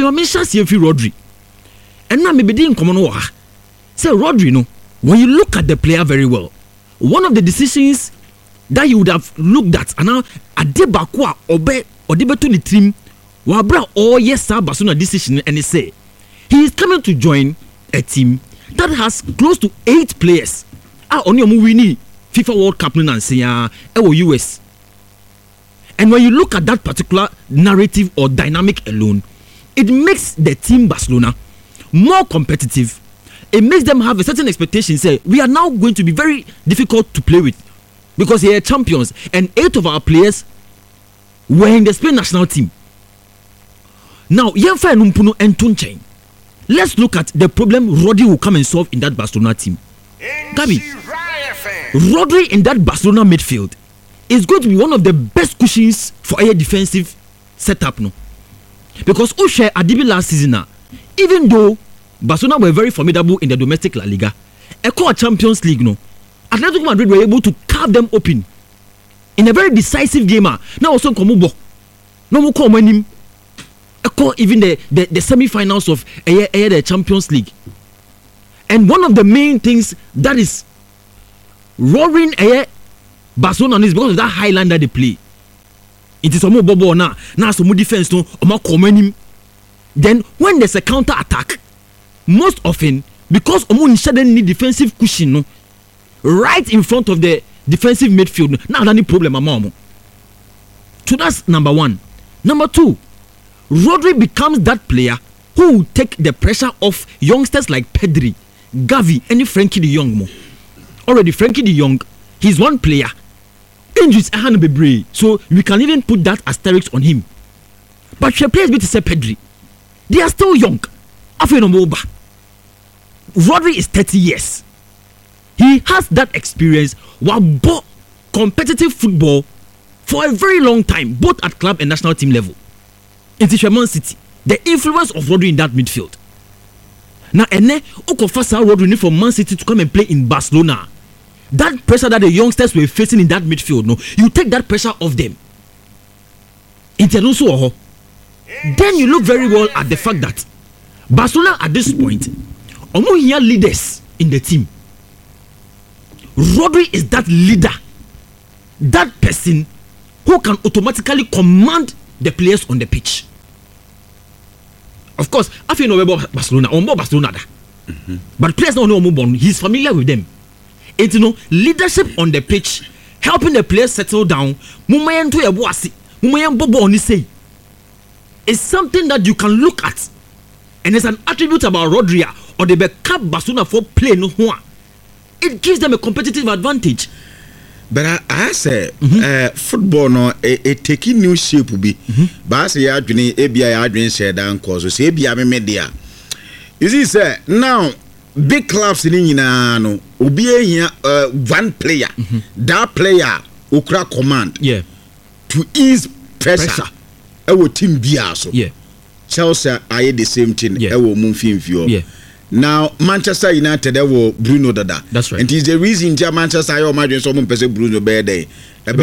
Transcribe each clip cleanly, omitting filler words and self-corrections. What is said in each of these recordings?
my mention see Rodri. And now maybe didn't come on. Say Rodri, no. When you look at the player very well, one of the decisions that you would have looked at, and now Adebakwa Obe Odebeto the team, Wabra or yes, Barcelona decision, and they say he is coming to join a team that has close to 8 players. Only winning FIFA World Cup and say US. And when you look at that particular narrative or dynamic alone, it makes the team Barcelona more competitive. It makes them have a certain expectation. Say we are now going to be very difficult to play with because they are champions, and 8 of our players were in the Spain national team. Now, let's look at the problem Rodri will come and solve in that Barcelona team. Gabi, Rodri in that Barcelona midfield is going to be one of the best cushions for a defensive setup, no? Because Oshe Adibi last season, even though Barcelona were very formidable in the domestic La Liga, a Champions League, no, Atletico Madrid were able to carve them open in a very decisive game. Now also Komubo, no more him. Even the semi-finals of the Champions League. And one of the main things that is roaring Barcelona is because of that highland that they play. It is some bobo now some defense no him. Then when there's a counter attack, most often because shouldn't need defensive cushion no, right in front of the defensive midfield, now any problem among. So that's number 1. Number 2, Rodri becomes that player who will take the pressure off youngsters like Pedri, Gavi, and Frankie de Jong. Already Frankie de Jong, he's one player. Injuries are be brave, so we can even put that asterisk on him. But your players to say Pedri, they are still young. Rodri is 30 years. He has that experience while bought competitive football for a very long time, both at club and national team level. In Man City, the influence of Rodri in that midfield. Now, Okofasa Rodri from Man City to come and play in Barcelona. That pressure that the youngsters were facing in that midfield, no, you take that pressure off them. Then you look very well at the fact that Barcelona at this point, here leaders in the team. Rodri is that leader, that person who can automatically command the players on the pitch. Of course, I feel no about Barcelona or more Barcelona. But players don't know Mubon. He's familiar with them. It's leadership on the pitch, helping the players settle down. It's something that you can look at, and it's an attribute about Rodri or the backup Barcelona for play no one. It gives them a competitive advantage. But I say football no it taking new shape be. But I say adwene ebia adwene share down cause so ebia me media. You see say now big clubs in nyina no obi ehia one player. That player okra command to ease pressure. Ewo team bia so. Chelsea are the same thing. Ewo mumfimfio. Now Manchester United will Bruno Dada. That's right. And it is the reason Manchester United imagine someone person Bruno Bede. And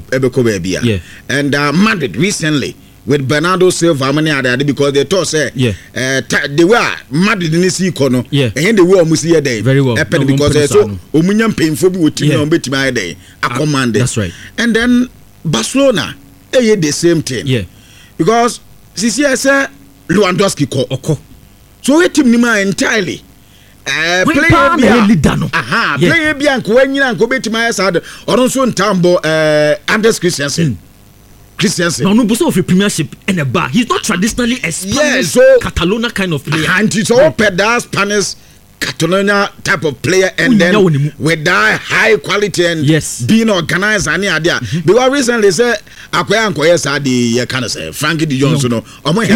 Madrid recently with Bernardo Silva many other because they thought say they were Madrid in this econo. And they were almost here day. Very well. Because so Omunian painful with team on bit my day. A command. That's right. And then Barcelona the same thing. Because CCS say Lewandowski Oko. So we team nima entirely. Player Bianco when you go bet my side or also Tambo Anders Christensen. No, no, but of a premiership and a bar. He's not traditionally a Spanish Catalonia kind of player. And it's all pedal Spanish Catalonia type of player, and then with that high quality and being organized and idea. Because recently say Akwai the kind of say Frankie de Jong no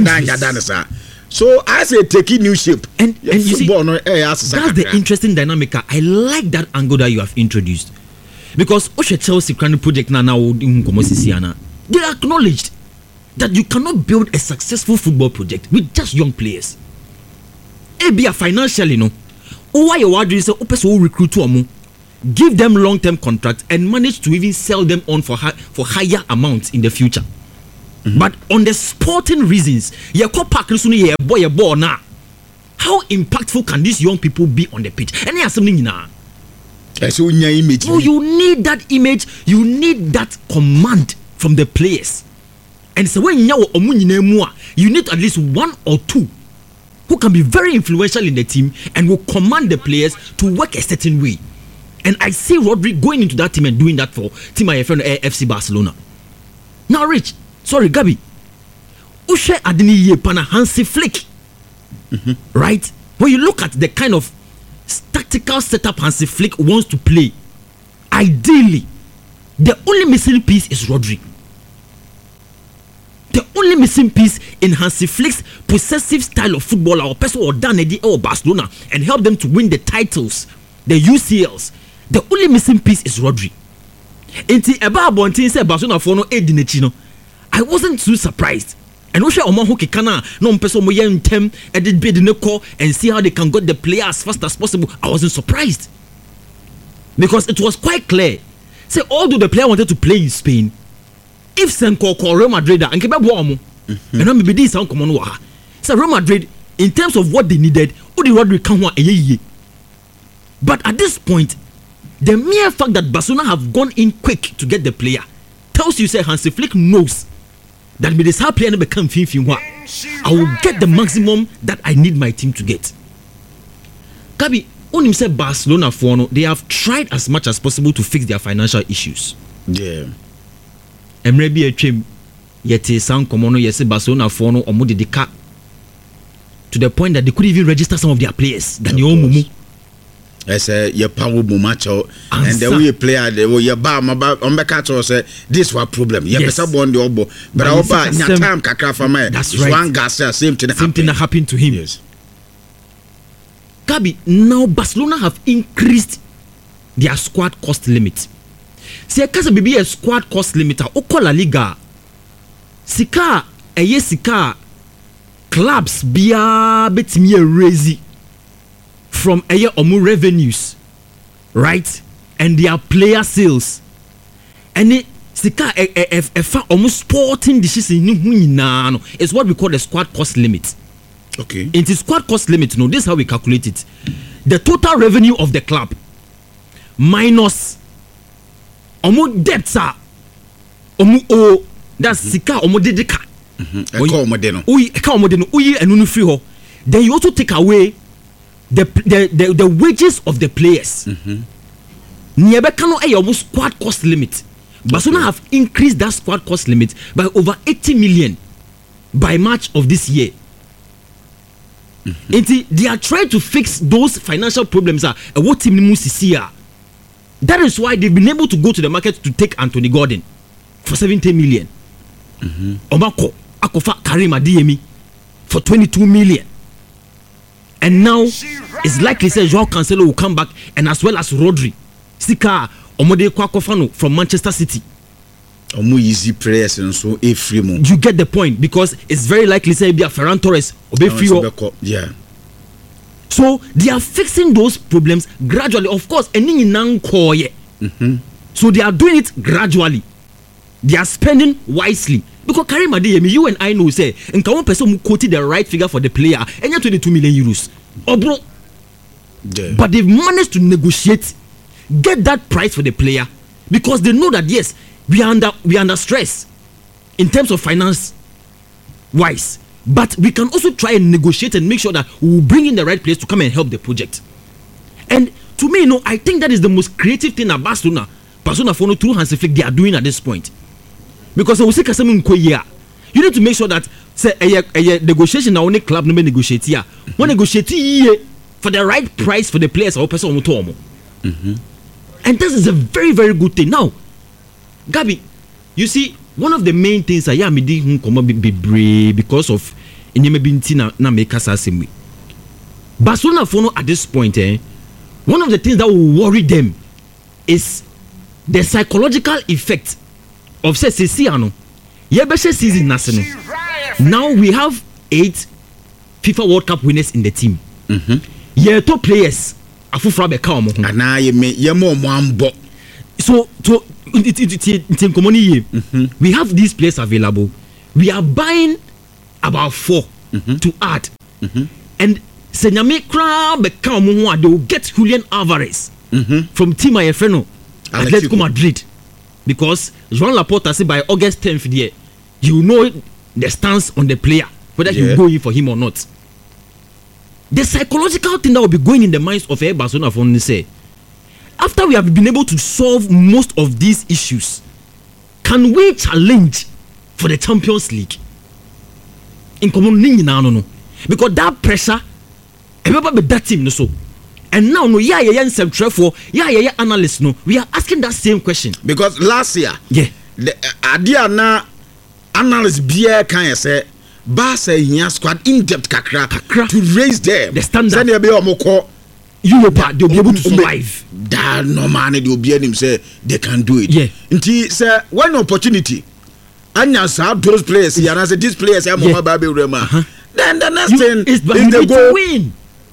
so I say taking new shape and you see that's the interesting dynamic. I like that angle that you have introduced because Oshe Chelsea project now they acknowledged that you cannot build a successful football project with just young players. Ebia financially no why you are doing so recruit to give them long-term contracts and manage to even sell them on for higher amounts in the future. But on the sporting reasons, you call park you boy now. How impactful can these young people be on the pitch? And there's something now. So you need that image, you need that command from the players. And so when you need at least one or two who can be very influential in the team and will command the players to work a certain way. And I see Rodri going into that team and doing that for Team IFN FC Barcelona. Now, Gabi. Ushe adini ye pana Hansi Flick. Right? When you look at the kind of tactical setup Hansi Flick wants to play, ideally, the only missing piece is Rodri. The only missing piece in Hansi Flick's possessive style of football or person or Danedi or Barcelona and help them to win the titles, the UCLs. The only missing piece is Rodri. I wasn't too surprised. And we share Oman who can no person mo yen tem edit bid no call and see how they can get the player as fast as possible. I wasn't surprised because it was quite clear. Say although the player wanted to play in Spain, if Senko call Real Madrid and keep and maybe this sound common wa. So Real Madrid in terms of what they needed, Odi Rodri can want a. But at this point, the mere fact that Barcelona have gone in quick to get the player tells you say Hansi Flick knows that with this player become I will get the maximum that I need my team to get. Gabi, when you say Barcelona they have tried as much as possible to fix their financial issues. Yeah. And maybe a trim yet sound common yes Barcelona or Modidika to the point that they could even register some of their players than your Mumu. I say your power macho and the way player they were your bar on the catcher say this was problem. You have a bond your bo, but our time kakra for me. That's right. One gas same thing that happened to him. Yes. Gabi, now Barcelona have increased their squad cost limit. See, because be a squad cost limit, Okola Liga, Sika, Sika, clubs bia betimi raise from omu revenues, right? And their player sales. And it Sika almost sporting decision is what we call the squad cost limit. Okay. It is squad cost limit. No, this is how we calculate it. The total revenue of the club minus omu debts are omu o that's Sika omu dedika. Then you also take away the wages of the players. Almost squad cost limit. Barcelona have increased that squad cost limit by over 80 million by March of this year. They are trying to fix those financial problems. What team that is why they've been able to go to the market to take Anthony Gordon for 70 million. Omako Akofa Karim Adeyemi for 22 million. And now it's likely that Joao Cancelo will come back, and as well as Rodri, Sika, Omode Kwakofano from Manchester City. Easy prayers and so free. You get the point because it's very likely say be a Ferran Torres or free. Yeah. So they are fixing those problems gradually. Of course, so they are doing it gradually. They are spending wisely. Because Karim Adeyemi, you and I know say, and one person who quoted the right figure for the player, and you're 22 million euros. Oh, bro. Yeah. But they've managed to negotiate, get that price for the player, because they know that yes, we are under stress in terms of finance wise. But we can also try and negotiate and make sure that we will bring in the right players to come and help the project. And to me, I think that is the most creative thing that Barcelona through Hansi Flick they are doing at this point. Because you need to make sure that say a negotiation na only club no be negotiate here. When negotiate for the right price for the players or person and this is a very very good thing. Now, Gabi, you see one of the main things I am be brave because of na make us same way. Barcelona at this point, one of the things that will worry them is the psychological effect of season now we have 8 FIFA World Cup winners in the team. Top players so we have these players available. we are buying about 4 to add. And Senyame Kra Beckham, they will get Julian Alvarez from Team Ayefreno, Atletico Madrid. Because Joan Laporta said by August 10th, you know the stance on the player, whether he will go in for him or not. The psychological thing that will be going in the minds of Barcelona for say, after we have been able to solve most of these issues, can we challenge for the Champions League? In common no. Because that pressure, everybody be that team no so. And now no analysts no, we are asking that same question. Because last year, the idea na analysts be can say Barca in squad in depth kakra to raise them the standard. Send be omoko Europa, they'll be able to survive. That no man they'll be him say they can do it. Until say one opportunity. Anya sa those players here and I say these players are more baby rema. Then the next thing is the goal. Win.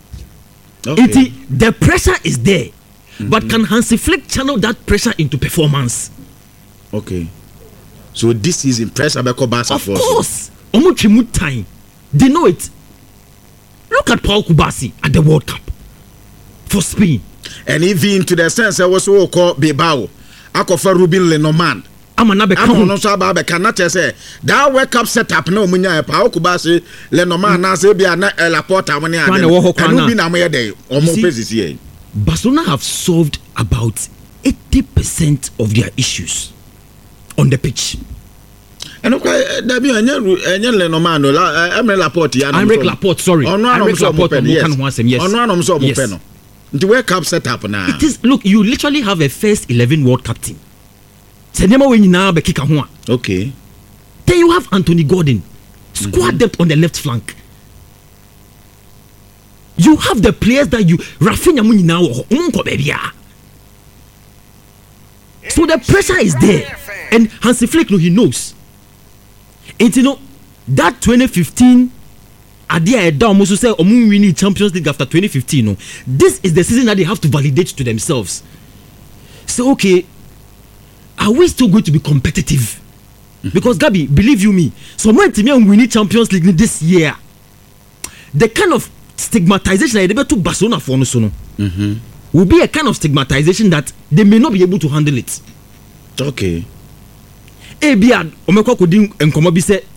Okay. The pressure is there, but can Hansi Flick channel that pressure into performance? Okay. So this is pressure because Barca. Of course. Omuchimu time. They know it. Look at Paul Kubasi at the World Cup for Spain. And even to the sense I was so called Bilbao. Akofa Ruben Lenormand. I'm no so about cannot say that World Cup setup no munya Paul Kubasi Lenormand na say bia na Laporta money and Ruben amede omo pieces here. Barcelona have solved about 80% of their issues on the pitch. And okay, Dabi anya Lenormand Emre Laporte ya. Emre Laporte, sorry. Emre Laporte yes. Ono so mo pe no. The World Cup setup na. It is, look, you literally have a first 11 World Cup team. Senema we nyina be kika ho. Okay. Then you have Anthony Gordon, squad depth on the left flank. You have the players that you Rafinha mu nyina wo ho baby. So the pressure is there, and Hansi Flick no, he knows. And you know that 2015 idea down almost say omu winning Champions League after 2015 no, this is the season that they have to validate to themselves. So okay, are we still going to be competitive? Because Gabi, believe you me, so when team winning Champions League this year, the kind of stigmatization that they to Barcelona for no will be a kind of stigmatization that they may not be able to handle it. Okay. Ebiad omekwa kodin enkomo bi say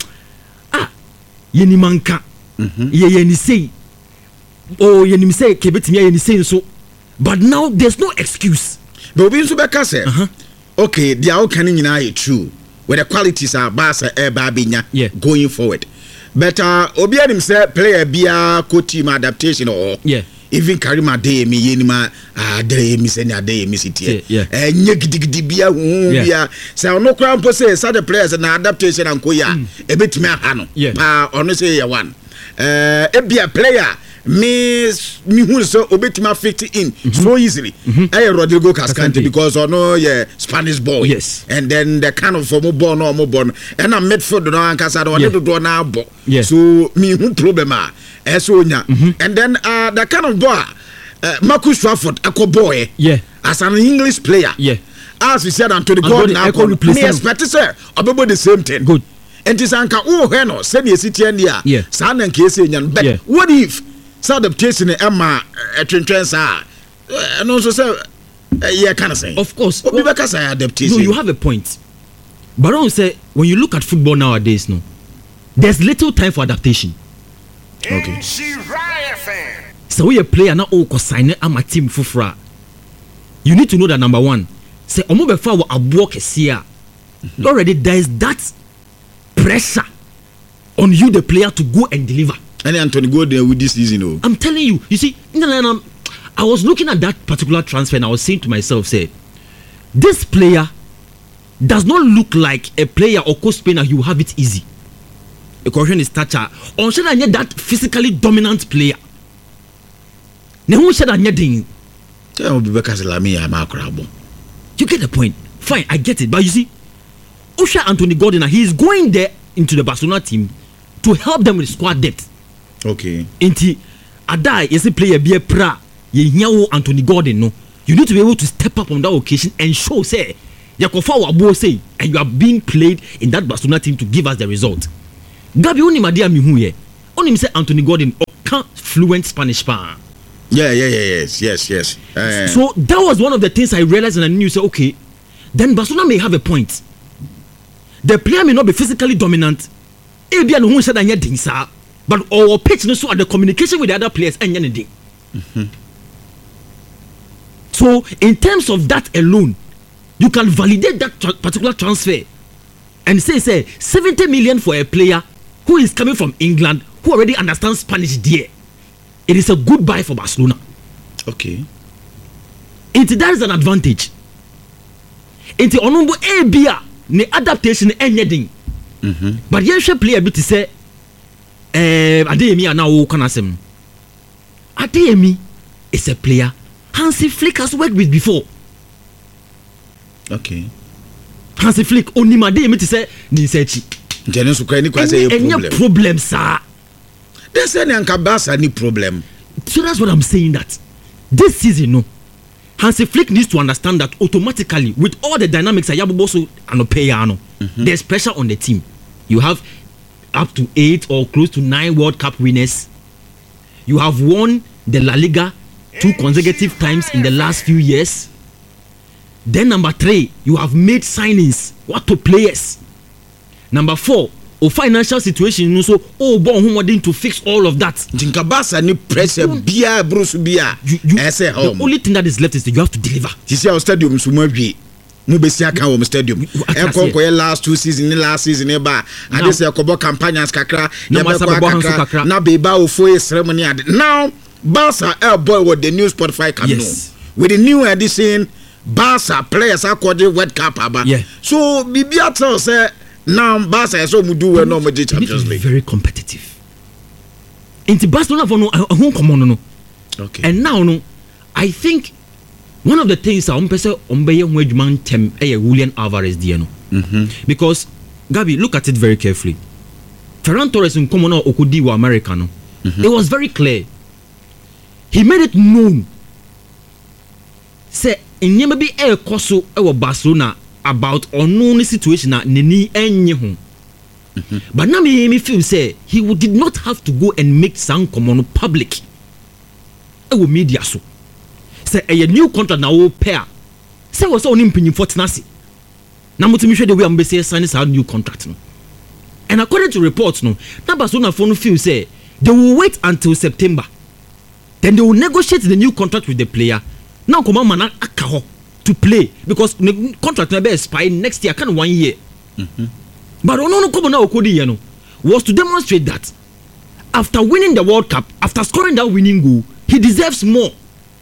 yeni manka yeni say yeni say kebetimi yeni say so, but now there's no excuse. But obi nso beka say okay, they are can nyina true where the qualities are Barca binya going forward. But obi anim say player bia co team adaptation or even Karima Adeyemi yenima Adeyemi senya Adeyemi sitie nye gidigidi bia bia say no kran po say the players na adaptation anko ya ebetimi aha no pa ono say ya one bia player me who so obetimi fit in so easily Rodrigo Cascante because ono Spanish boy and then the kind of form born or more born and a midfield no ankasa do do na bo so me who problem and then the kind of boy Marcus Rashford echo boy as an English player as we said Anthony Gordon echo replace expect say obebo the same thing good and is anka no send you city and sa na nke ese nyan but what if adaptation Emma Trentrensa and also say kind of saying of course because I adaptation. No, you have a point, but I don't say when you look at football nowadays no, there's little time for adaptation. Okay. So we a player now sign a team fufra. You need to know that number one, say omobefa wa aboa kesia. Already there is that pressure on you the player to go and deliver. And Anthony Gordon with this season. I'm telling you, you see, I was looking at that particular transfer and I was saying to myself, say, this player does not look like a player or co-spinner you have it easy. A correction is stature. On should I need that physically dominant player? You get the point. Fine, I get it. But you see, Osha Anthony Gordon, he is going there into the Barcelona team to help them with squad depth. Okay. Inti Adai is a player be a pra. Ye Anthony Gordon no. You need to be able to step up on that occasion and show say Yakofa Wabo say, and you are being played in that Barcelona team to give us the result. Gabi only Madia Mihuye. Only say Anthony Gordon can't fluent Spanish pa. Yes. So that was one of the things I realized, and I knew, say, okay, then Barcelona may have a point. The player may not be physically dominant. But our pitch no so at the communication with the other players and anything. So in terms of that alone, you can validate that particular transfer and say 70 million for a player who is coming from England, who already understands Spanish there. It is a good buy for Barcelona. Okay. That is an advantage. Into onombo ebia ne adaptation anything. But yes, player bit to say Adeyemi are now Kanasem. Adeyemi is a player Hansi Flick has worked with before. Okay. Hansi Flick only Adeyemi to say Ninsechi. Genesu kwani kwa say problem. Problem sir. There's any Ankabasa any problem. So that's what I'm saying, that this season, no, Hansi Flick needs to understand that automatically, with all the dynamics, there's pressure on the team. You have up to 8 or close to 9 World Cup winners. You have won the La Liga 2 consecutive times in the last few years. Then number 3, you have made signings. What to players? Number 4, financial situation, so born who wanting to fix all of that. Jinkabasa ni pressure bia Bruce bia. The only thing that is left is that you have to deliver. You see our stadium sumabwi. Mubesi aka wo stadium. Enko last 2 seasons, last season eba. Ade say akobo campaigns kakra, kakra. Na beba ofo ceremony ade. Now Barca boy with the new Spotify can know. With the new edition, Barca players are called the World Cup aba. So bibia tell say now Barca so mu do well no mo Champions League. Very competitive. Into Barcelona for no come on no. Okay. And now no, I think one of the things I Julian Alvarez no. Because Gabi, look at it very carefully. Ferran Torres in Common Okudi wa Americano. It was very clear. He made it known. Say in maybe a koso Barcelona about unknown situation na nini enye ho. But now me feel say he did not have to go and make some common public. Media so. Say a new contract na wo pair. Say was on impinyin for tenasi. Na mutimi hwe the way am be say sign this new contract no. And according to reports no, na Barcelona for no feel say they will wait until September. Then they will negotiate the new contract with the player. Now come man akaho to play because the contract will be expire next year, kind of 1 year. But no come na okodi no was to demonstrate that after winning the World Cup, after scoring that winning goal, he deserves more.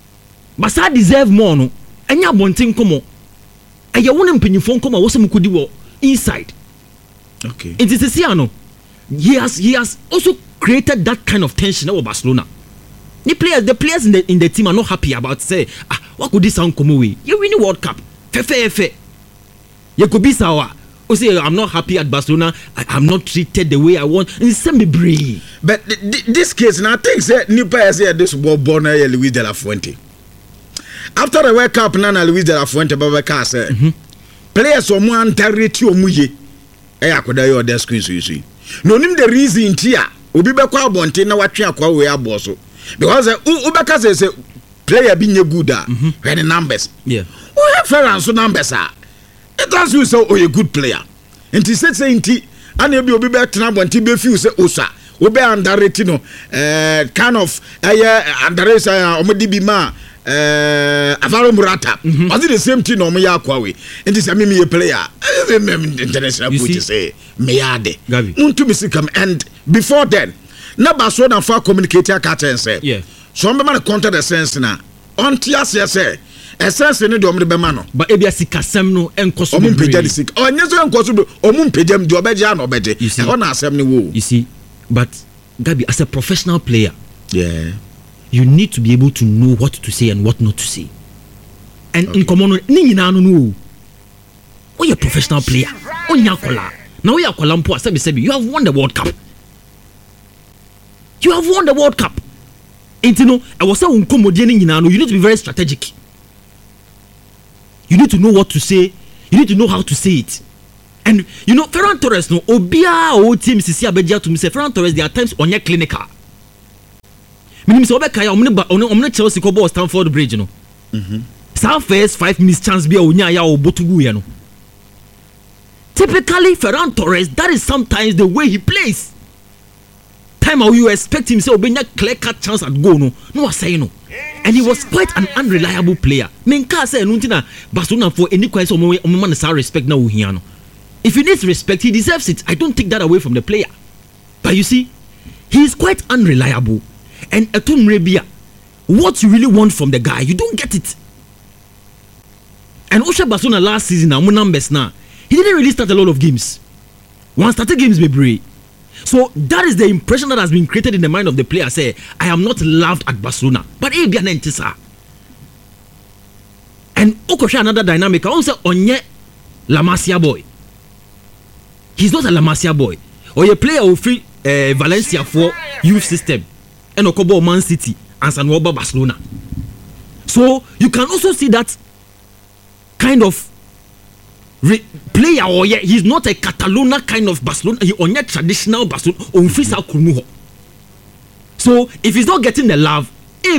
Basa deserve more no. Enya bontin komo. Eye won mpanyifo komo wo se mukudi wo inside. Okay. It is no. He has also created that kind of tension over Barcelona. The players in the team are not happy about say what could this sound come away? You win the World Cup. Fe. You could be sour. O say I'm not happy at Barcelona. I'm not treated the way I want. Send me brave. But this case now I think say new players here this ball born Luis de la Fuente. After the World Cup Nana Luis de la Fuente Babaka say players o mu antareti o mu ye. Akoda your desk screen so you see. No nim the reason tia obi be kwa abonte na watwe akwa we abo so. Because Ubaka says player being good when the numbers. Yeah. We have Ferran numbers are. It has you say a good player. And he said saying and you be better now when Tibe few say Osa. Obe underrated no kind of underrated Omodibi ma Avaro Murata. Was it the same thing no me yakwawe? And this me a player. International coach say Meade. Muntu misikam and before then na Barcelona for communicator cartel say. Yeah. So I'm going to counter the sense na. On TS say essence ni do omde be ma no. But ebia sikasem no enkoso be. Omumpeja di sik. Onye so enkoso be omumpejam di obeja na obeje. E ho na asem ni wo. You see, but Gabi, as a professional player, yeah, you need to be able to know what to say and what not to say. And in common ni nyina no no. O you professional player. Onya kola. Na we akola mpo asebi you have won the World Cup. You have won the World Cup. And you know, I was saying you need to be very strategic. You need to know what to say. You need to know how to say it. And you know, Ferran Torres, no, Obia or team Sisi Abedia to me say Ferran Torres, there are times on your clinical. Meaning, so Obeka, I'm Chelsea Kobo Stamford Bridge, you know. Some first 5 minutes chance be a Unya or Botugu, you know. Typically, Ferran Torres, that is sometimes the way he plays. Time how you expect him, say, Obenya clear cut chance at goal, no, I say no. And he was quite an unreliable player. Menka say, Nuntina, Barcelona for any question, man is respect now, Hiano. If he needs respect, he deserves it. I don't take that away from the player. But you see, he is quite unreliable. And Etum Rebia, what you really want from the guy, you don't get it. And Osha Barcelona last season, now numbers now, he didn't really start a lot of games. One started games be brave. So that is the impression that has been created in the mind of the player. Say, I am not loved at Barcelona, but he be an entisa. And Okosha another dynamic. I also onye La Masia boy. He's not a La Masia boy. Or a player of free Valencia for youth system, and Okobo Man City and San Waba Barcelona. So you can also see that kind of player, or he's not a Catalona kind of Barcelona. He only traditional Barcelona on Fisa Kurmuho. So if he's not getting the love,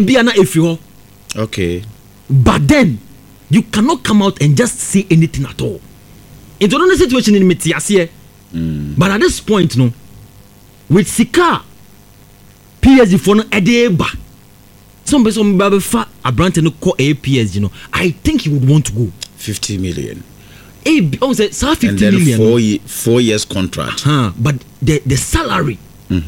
okay. But then you cannot come out and just say anything at all. It's another situation in Metiasie. But at this point, no, with Sika, PSG for no Edeba, some fa a brand no call a PSG, you know, I think he would want to go 50 million. Say 50 and then million. 4 years contract. But the salary.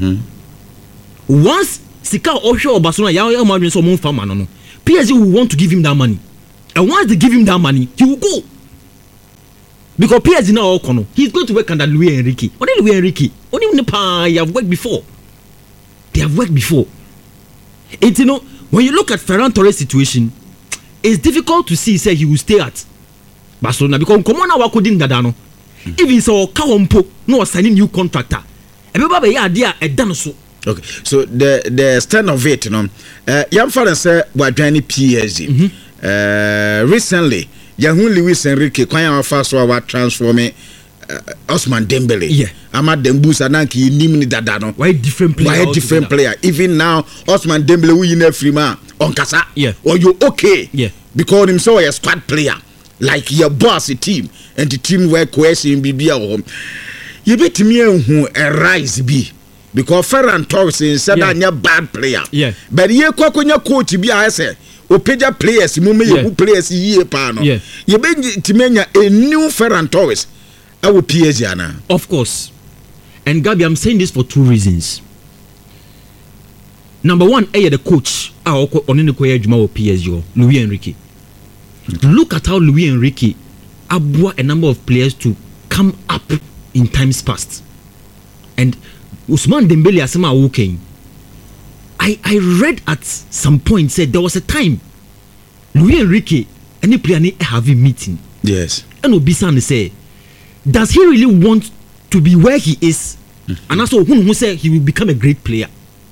Once Sika or Barcelona, PSG will want to give him that money, and once they give him that money, he will go. Because PSG now Okono, he's going to work under Luis Enrique. Only Luis Enrique. Only they have worked before. They have worked before. It's, you know, when you look at Ferran Torres' situation, it's difficult to see say he will stay at Barcelona because Komona Wakodin Dadano. Even so Kawompo no signing new contractor. Everybody idea a done so. Okay, so the stand of it, you know, young father said we're joining PSG. Recently. Yahoo Luis Enrique kwanya first wa transform Osman Dembele. Yeah. Ama Dembusa nanki nimni dada no. Why different player? Even now Osman Dembele who in free man on kasa. Yeah. Or you okay? Yeah. Because himself a squad player. Like your boss a team and the team where cohesion be home. You bet me who a rise be. Because Ferran Torres said that bad player. Yeah. But ye kwakonya coach be I say Opeja players, who players ye pano. Yeah. You be Timenya a new Ferran Torres. I will PSG. Of course. And Gabi, I'm saying this for 2 reasons. Number one, the coach on the PSG, Luis Enrique. Look at how Luis Enrique brought a number of players to come up in times past. And Ousmane Dembele asema walking. I read at some point said there was a time Luis Enrique any player have a meeting. Yes. And Obisan say, does he really want to be where he is? And also who say he will become a great player.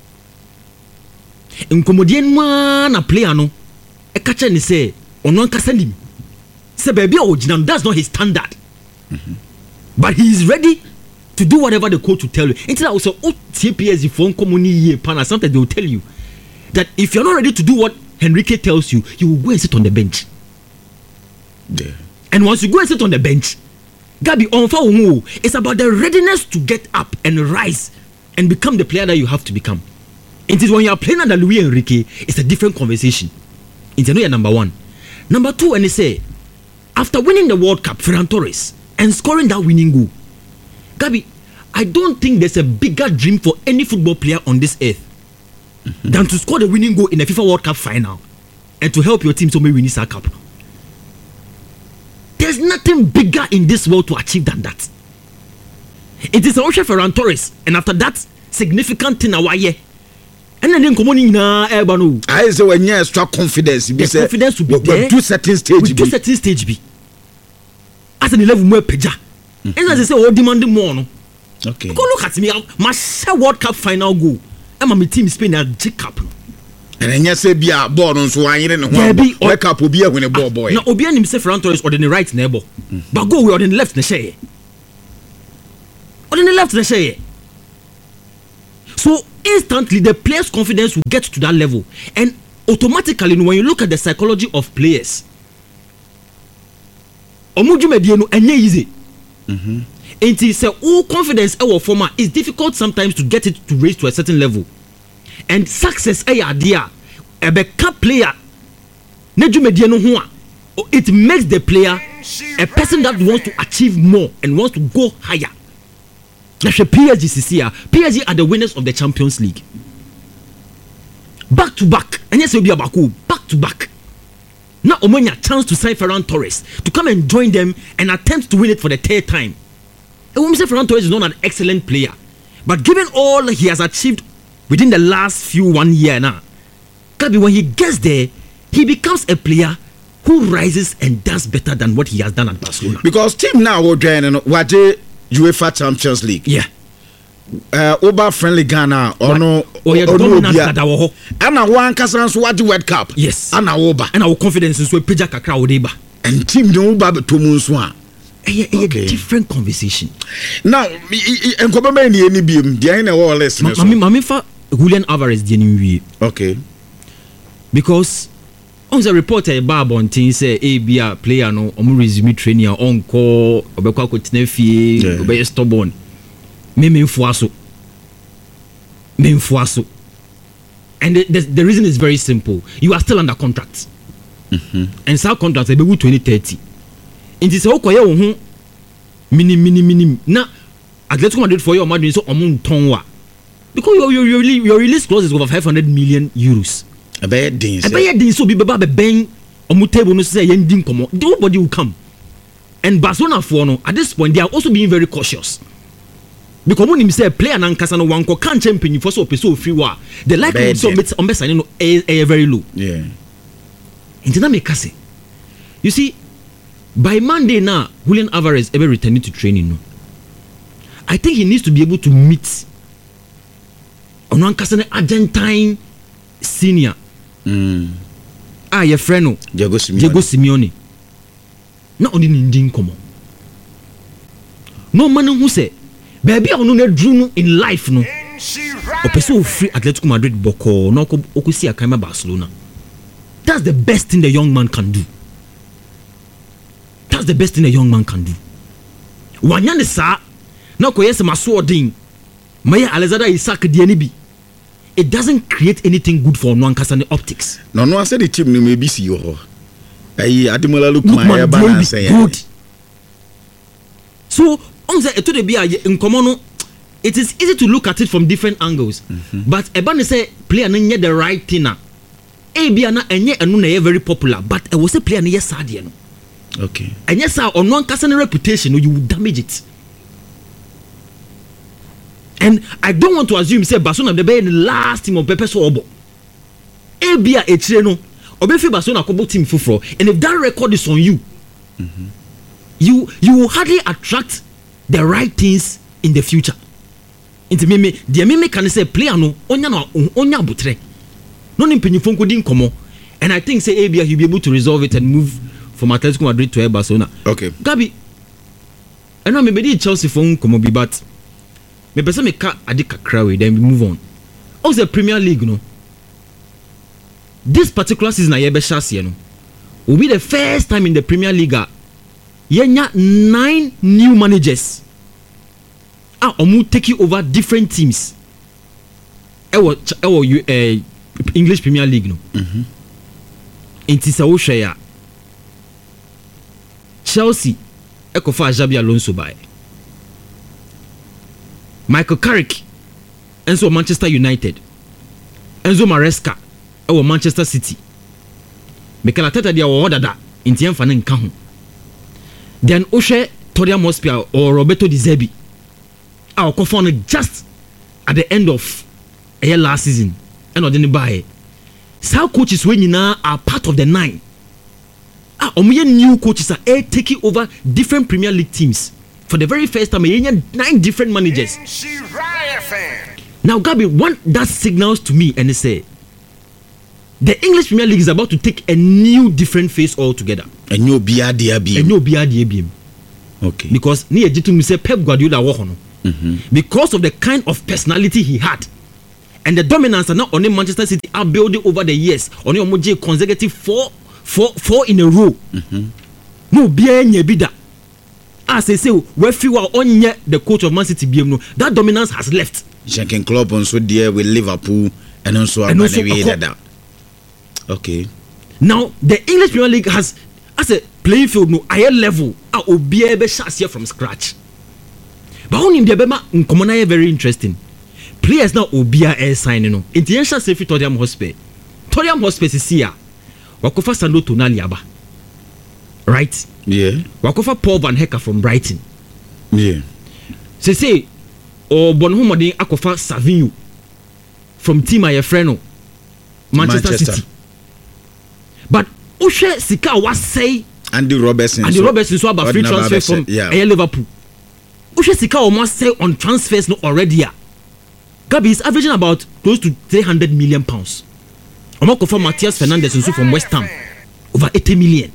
In Comodian man a player no a catcher and say on one send him. Say baby original, that's not his standard. But he is ready to do whatever the coach will tell you. Until also TPS phone community partner, sometimes they will tell you that if you're not ready to do what Enrique tells you, you will go and sit on the bench. Yeah. And once you go and sit on the bench, Gabi, it's about the readiness to get up and rise and become the player that you have to become. It is when you are playing under Luis Enrique, it's a different conversation. It's number one. Number two, and they say, after winning the World Cup, Ferran Torres, and scoring that winning goal, Gabi, I don't think there's a bigger dream for any football player on this earth than to score the winning goal in the FIFA World Cup final and to help your team to maybe win this cup. There's nothing bigger in this world to achieve than that. It is also Ferran Torres, and after that, significant thing away. And then come on in Ebano. I say when you extra confidence, the confidence to be there. Do certain stage. We do certain stage be. As an 11 more peja. And as I say, all demanding more. No? Okay. Go look at me. My World Cup final goal. And my team is playing a J Cup. And then say be a board on so I didn't wake up will be when a ball boy. No, Obian himself Ferran Torres or the right neighbor. But go we on the left share. On the left share. So instantly the players' confidence will get to that level. And automatically when you look at the psychology of players, Omuju Mediano and easy. And he said all confidence our former is difficult sometimes to get it to raise to a certain level. And success idea a backup player it makes the player a person that wants to achieve more and wants to go higher. That's PSG are the winners of the Champions League back to back, and yes, will be back to back. Now Omonia chance to sign Ferran Torres to come and join them and attempt to win it for the third time. And when we say Ferran Torres is not an excellent player, but given all he has achieved within the last 1 year now, when he gets there, he becomes a player who rises and does better than what he has done at Barcelona. Because team now will join UEFA Champions League. Yeah. Oba friendly Ghana or no and I one Casaran Swati World Cup. Yes. And Oba. And our confidence is with Peja Kakra Odeba. And team no Baba Tomuswa. A different conversation. Now, and Kobamani any beam, Diana or less. Mami fa Julian Alvarez di. Okay. Because on the reporter Bob on thing say ABA player no omu resume training on call obekwa kotena fie obey stubborn. Me mfuaso. And the reason is very simple. You are still under contract. And some contracts be 2030. It is okoye wo ho mini na Atletico Madrid for your Madrid so omun tonwa. Because your release clause is over 500 million euros. A bad thing. So be baba ben omu table no say yendin komo. Nobody will come. And Barcelona for no at this point they are also being very cautious. Because when him say player nan kasa no wan ko kan champion for so peso free wa. The likelihood so met on best no very low. Yeah. Intina make say. You see, by Monday now, Julian Alvarez ever returning to training no. I think he needs to be able to meet on one kasa Argentine senior. Your friend no Diego Simeone. Not only in komo. No man who say baby ono na drew in life no. Opeso free Atletico Madrid boko no okusi akama Barcelona. That's the best thing the young man can do. That's the best thing a young man can do. Wanyane sa na ko yes maso odin. Maya Alexander Isak Dianibi. It doesn't create anything good for Nwankasa optics. No, I said the team no maybe see you. Ademola Lookman ba say. Good. So, on the to the be in common, it is easy to look at it from different angles. But Ebane say player no nye the right thing na. Bia na enye enu na very popular, but I was a player na yes sadie no. Okay. And yes, on Nwankasa reputation, you will damage it. And I don't want to assume say Barcelona the be the last team of Pepe Sobo. Ebia echire no, obefi Barcelona kobo team fufro, and if that record is on you, you will hardly attract the right things in the future. Into me, the me can say player no onya butre. No nimpenyifo nkodi nkomo. And I think say Ebia he'll be able to resolve it and move from Atletico Madrid to Barcelona. Okay. Gabi, I know maybe Chelsea phone nkomo bi but me person me ka ade kakra we then we move on. Also Premier League no. This particular season I be chance no. Will be the first time in the Premier League yenya 9 new managers. Omu taking over different teams. English Premier League no. Inti sa wo hwe ya. Chelsea ekofa Xabi Alonso by Michael Carrick Enzo Manchester United Enzo Maresca Manchester City Mikel Arteta dia wo dada inti emfa ne nka ho then Oshe Tottenham Hotspur or Roberto Di Zerbi okofa just at the end of last season and odin buy some coaches when nyina are part of the 9 new coaches are taking over different Premier League teams for the very first time. 9 different managers. Now, Gabi, one that signals to me and they say the English Premier League is about to take a new different phase altogether. A new BRDAB. Okay. Because ni ejitu say Pep Guardiola wo hono. Because of the kind of personality he had and the dominance now on Manchester City are building over the years on your consecutive four in a row. No bia nya bi da. As I say, we feel on the coach of Man City BM no, that dominance has left. Jurgen Klopp also there with Liverpool and also that. Okay. Now the English Premier League has as a playing field no higher level obia be here from scratch. But on him the bema nkomona very interesting. Players now obia air signing no. Intention safe Tottenham Hotspur. Tottenham Hotspur is here. Wakofa Sandro Tonali aba. Right? Yeah. Wakofa Paul Van Hecke from Brighton. Yeah. Say or Bonhomodin akofa Savinho from Team Ayefreno Manchester City. But Ushe Sika was say Andy Robertson so about free transfer from Liverpool. Ushe Sika almost say on transfers no already. Gabi is averaging about close to 300 million pounds. Omokofa Matthias Fernandes also from West Ham over 80 million.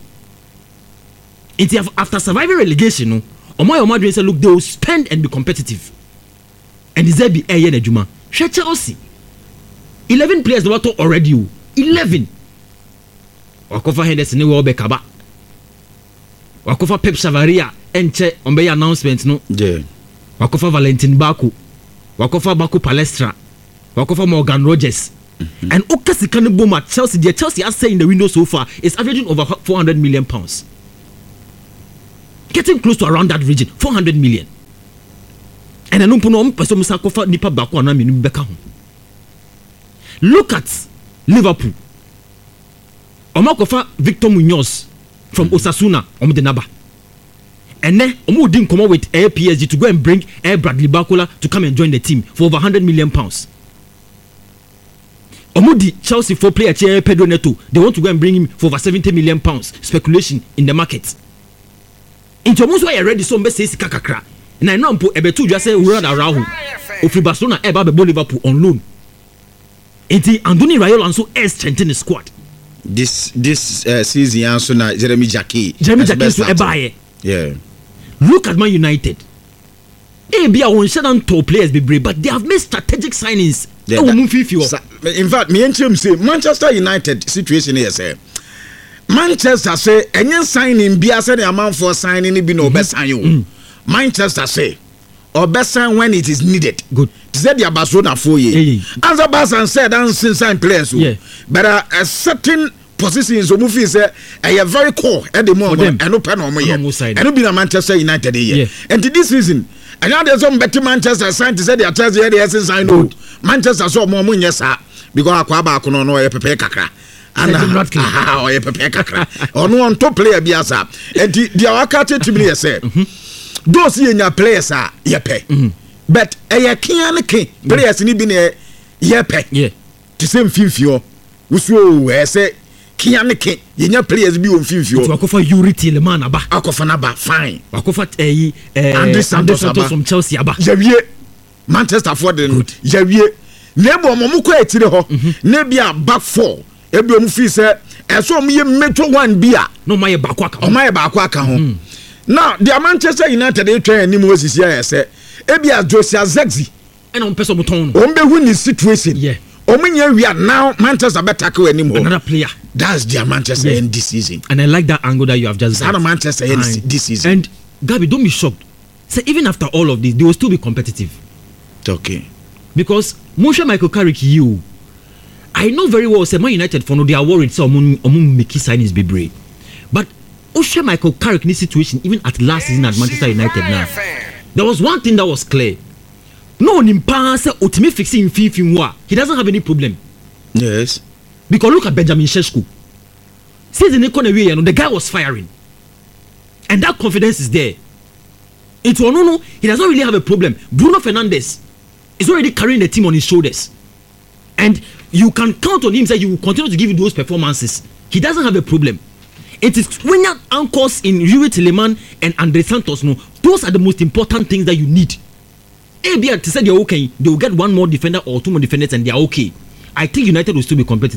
After surviving relegation, no, Omo say look, they will spend and be competitive. And is there be a year Juma? Chelsea 11 players they already 11. Wakofa Henderson ne wobe kaba. Wakofa Pep Chavaria enche ombe announcement no. Yeah. Wakofa Valentin Baku. Wakofa Baku Palestra. Wakofa Morgan Rogers. And Okasika no boom at Chelsea. The Chelsea has say in the window so far is averaging over 400 million pounds. Getting close to around that region, 400 million. And I don't know person musakofa nipa baku ana minu beka ho. Look at Liverpool. Omakofa Victor Munoz from Osasuna Omdenaba. And then Omo didn't come up with Air PSG to go and bring Air Bradley Barcola to come and join the team for over 100 million pounds. Omo di Chelsea for player Pedro Neto. They want to go and bring him for over 70 million pounds. Speculation in the market. Into almost why I read the song say kakakra. And I know Ebetu just say Ronald Araujo. Ofri Barcelona eba be Liverpool on loan. Enti Andoni Raiola also strengthen the squad. This season also na Jeremy Jackie so eba. Yeah. Look at Man United. Bia won shut top players be brave, but they have made strategic signings. Yeah, in fact, me and him say Manchester United situation here say Manchester say any signing be as the amount for signing be no best sign you. Manchester say or best sign when it is needed. Good. Said the Barcelona 4 years. As a Barca said and sign players. Yeah. But a certain positions so movie say a very core at the moment and no pen on my and no be a Manchester United here. And to this reason, and now there's some better Manchester sign to say they are Chelsea the essence I know. Manchester so more money yes because Akwaba kono no pepe kakra. And or pepe kakra. Or no on top player biasa. And the Awakate to me say those in your players are yepe. But a kian players ni be yepe. Yeah. To same fifio. Uso say Kianeke, yenya players be on fifio. Wakofa Yuri Tielemans aba. Akofa naba fine. Wakofa Andre Santos from Chelsea aba. Javier Manchester for the Javier. Nebo momuko etire ho. Nebia back four. Ebi omu fi say eso omu ye metro one bia. No maye baako aka. O maye baako aka ho. Now the Manchester United dey try anim osisi ya say ebia Josiah Zexi. And on person muton. Ombe hu ni situation. Yeah. Omunya we are now Manchester better tackle anymore. Another player. That's their Manchester in this season. And I like that angle that you have just said. That's Manchester in this season. And Gabi, don't be shocked. So even after all of this, they will still be competitive. Okay. Because Moshe Michael Carrick, I know very well. Say Man United for no, they are worried. So make signings be brave. But Moshe Michael Carrick in this situation, even at last season at Manchester United now, there was one thing that was clear. No nimpa say otimi fixing fifi he doesn't have any problem. Yes. Because look at Benjamin Sesko. Season economy, the guy was firing. And that confidence is there. It's no, he does not really have a problem. Bruno Fernandes is already carrying the team on his shoulders. And you can count on him that he will continue to give you those performances. He doesn't have a problem. It is when your anchors in Yuri Tielemans and Andre Santos, those are the most important things that you need. ABR to say they're okay, they will get one more defender or two more defenders and they're okay. I think United will still be competitive.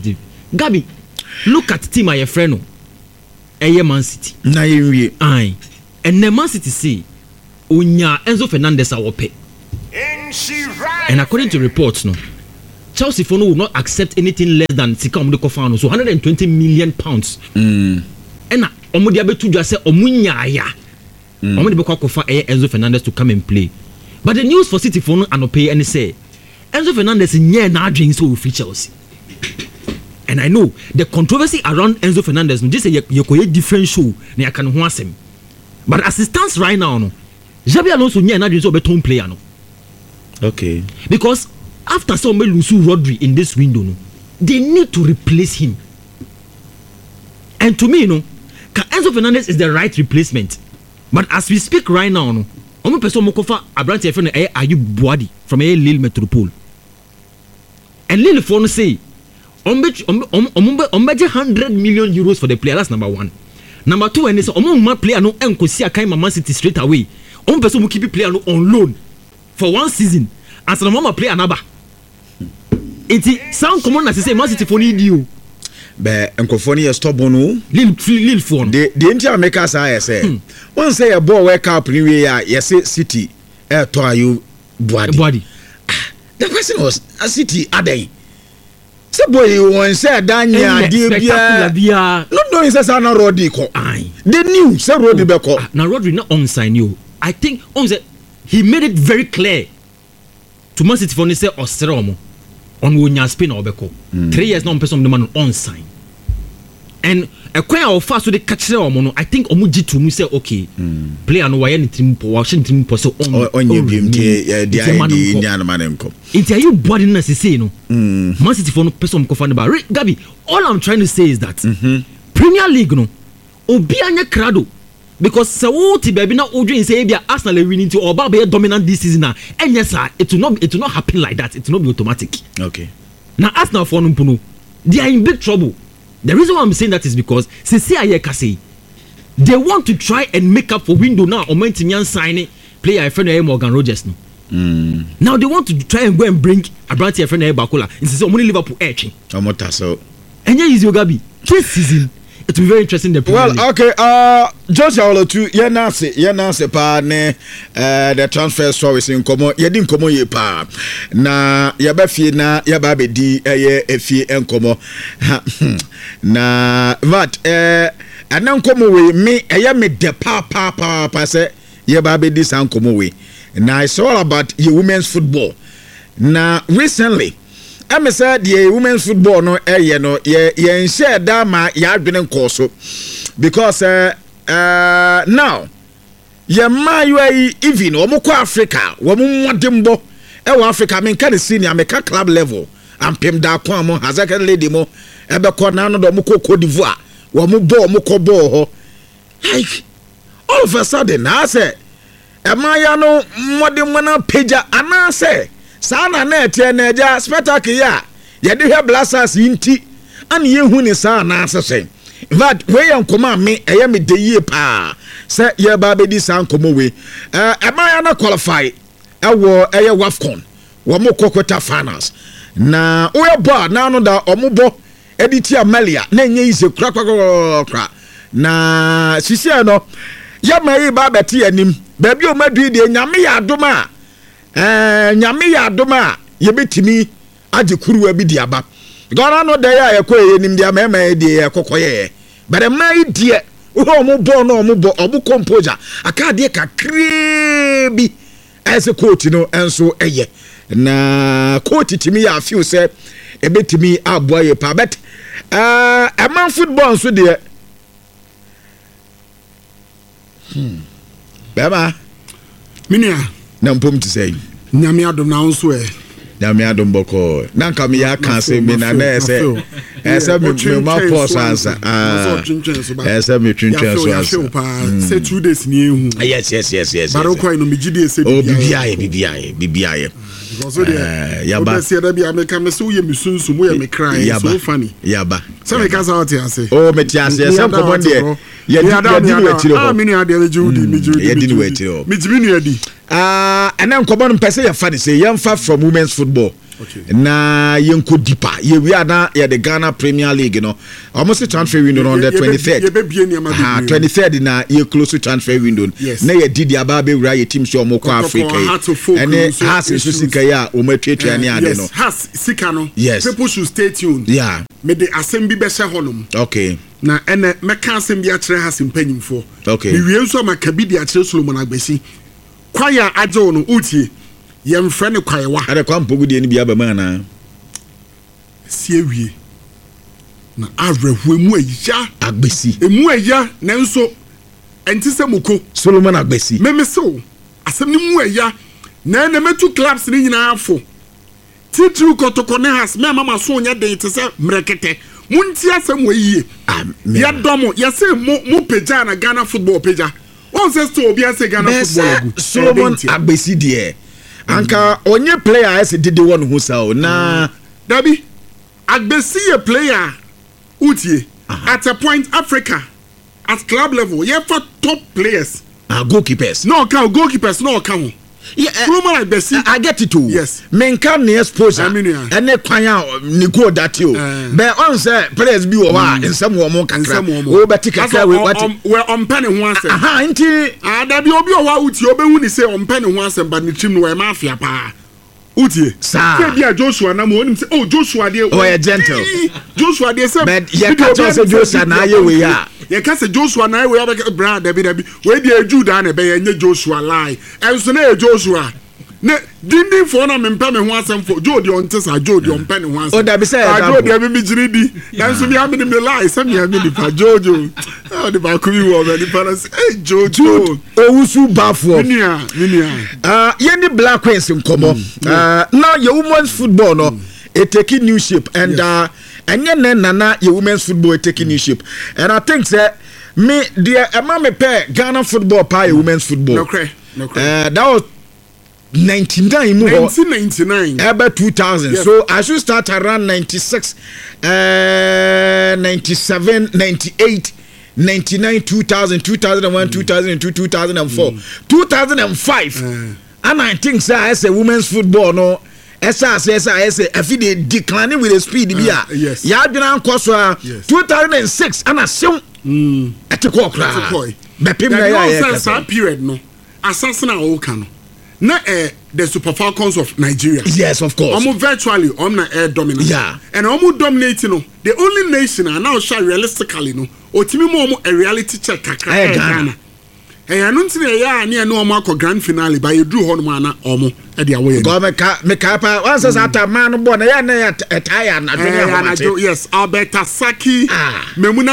Gabi, look at team a friend no. Eye Man City. Na yenwie. Aye. And the Man City say Onya Enzo Fernandez a wope. And according to reports no, Chelsea for no will not accept anything less than sika omo de kofa no, so 120 million pounds. And omo de abetu dwa say omo nyaaya. Omo de be kofa Enzo Fernandez to come and play. But the news for City for no anope and say Enzo Fernandez nye na adwin so free Chelsea. And I know the controversy around Enzo Fernandez no, just say you different show na ya kan ho asem. But as it stands right now no, Xabi Alonso nye na adwin so be ton player no. Okay. Because after somebody lose Rodri in this window no, they need to replace him. And to me no, Enzo Fernandez is the right replacement. But as we speak right now no, omo person mo kofa Abrante friend Ayub Boadi from Lille Metropole. And Lille for no say ombeje 100 million euros for the player. That's number one. Number two, and say ma player no enkosi akai Man City straight away. Person mo keep player no on loan for 1 season. As the mama player anaba. It sound common as say Man City for need you. Be enkofo ni stubborn no. Lille for. The entire makers are say. One say a ball wake up ni we yes City to Ayub Boadi. The question was a City adai. Say boy one say Daniel Dibia. No no say na Rodri ko. They knew say Rodri be ko. Na Rodri not on sign you. I think on say he made it very clear to Man City for say Ostromo on wonya Spain or beko. 3 years now person the man on sign. And a quite of fast so they catch them. I think Omuji to me say okay. Player no why anything for Washington for so on your game It's a you body na say no. Man City for no person ko fan ba. Gabi, all I'm trying to say is that Premier League no obi anya crado because se wo ti baby na odwin say bia Arsenal winning to oba be dominant this season na enya sir it will not happen like that. It will not be automatic. Okay. Now Arsenal for no they are in big trouble. The reason why I'm saying that is because they want to try and make up for window now or Mentinian signing player a friend Morgan Rogers no. Now they want to try and go and bring Abrante a friend Bakola. It's only Liverpool edging. So and yeah, easy Gabi. This season it will be very interesting. Well, okay. Joshua Olotu, yenase pa ne the transfer stories in komo. Yedi komo ye pa. Na yaba fie na yaba bedi efie enkomo. Na but anan komo we me me de pa say yaba bedi san komo we. Now it's all about your women's football. Now recently I said the women's football no ye share that ma ya adwene course because now ye ma you even omukọ Africa wo mu wadembo e wo Africa men ka the senior me ka club level ampem da kwa mo hazaka lady mo e be ko na no do omukọ Cote d'Ivoire wo mu ball omukọ ball ho like all of a sudden I say e ma ya no modem na peja ana say sana na ete na eja spectacle ya ye de hwe blasters inti an ye hu ni sana asese but we yan koma me eye me de yie pa se ye ba be di san komo we e ma ya na qualify e wo eye WAFCON wo mo kokota finals na o ye bo na no da omubo editi Amalia na nye ise kra na sisi no ye ma yi ba beti anim ba bi o madu de nyame ya adoma nyame ya adoma ye betimi age kuruwa bi di aba gona no da ya ekoye nim dia mema di ekokoye but the mai die wo mo bo no mo bo obu composer akade kakre bi as a coach no enso eye na coach timi ya feel say e betimi aboye pa but a man football so de baba minia na mpom ti say nyame adom na nso nyame adom boko na nka me ya kan say me na ese me ma pause answer ese me twintwen so answer say 2 days ni ehu yes baro kwai no me gidi say bibia because yaba say da bia me ka me so ye me sunsun mo ye me cry so funny yaba say me ka say what you say oh me ti ase say komo de ye di we tire ho me ni ade le judi ye di we tire ho me jimi nu adi and then komo no pese ye fa say ye fa from women's football na yenko deeper ye we na ye the Ghana Premier League no almost transfer window on the 23rd na ye close transfer window na ye did aba be wura ye team so omoko Africa and has so sika ya o matwetwa ne ade no has sika no yes people should stay tuned me the assembly be she honum okay na ene meka assembly a kire has mpanyimfo okay me wie nso makabidi a kire Solomon Agbesi kwaya ajo no utie yemfre ne kwayewa ade kwa mpogudi ni bia ba mana sie wie na avrehu emu eya Agbesi emu eya nanso entise muko Solomon Agbesi memeso asem ni mu eya na metu clubs ni nyina afo titru kotoko ne has me mama so nya de te se mrekete munti asem weyie ya domo ya se mu peja na Ghana football peja won se sto obi ase Ghana football agu Solomon Agbesi de anka onye player ese dede won hu sao na Dabi Agbesi a player utie at a point Africa at club level you for top players goalkeepers no goalkeepers no account Solomon Agbesi I get it too yes men can ne exposure ene kwan ni go that you be on say players bi wo ha nsam wo mo kakra wo beti kakra we on pen ho asem nti Dabi obi o wa utie obehu ni say on pen ho asem ba ni trim no we mafia pa utie say bia Joshua na mo onim say Joshua de oh gentle Joshua de say but ye ka say Joshua na ye we ya ye ka say Joshua na ye we bra Dabi we de Juda na be ye nye Joshua lie enso na Joshua ne dindin for na me mpa me ho asem for Jodi on tesa Jodi on pen ho asem Dabi say Jodi e me jiri di enso mi amini me lie say me amini pa Jojo the ba ku bi wo be di parents Jojo owusu bafo minia ye ni Black Queens nkomo now your women's football no it taking new shape and enye nana your women's football taking new shape and I think say me the me pair Ghana football pa your women's football no that was 1999 about 2000 yes. So I should start around 96 97 98 99 2000 2001 2002 2004 2005 and I think say as a women's football no esa if they declining with the speed yes. Ya adwena nkoso 2006 and asem etikọ kra bepim na ya period no assassin all can na the Super Falcons of Nigeria. Yes, of course. Almost virtually na dominant. Yeah. And almost dominating no. The only nation are now show realistically no. Otimi mo a reality check kakra Ghana. Anunti na ya ani no mo akọ grand finale by drew hon mo ana omo e dia way. Go me ka pa once ata man bo na ya na ya tire na do yes, Alberta Saki, Memuna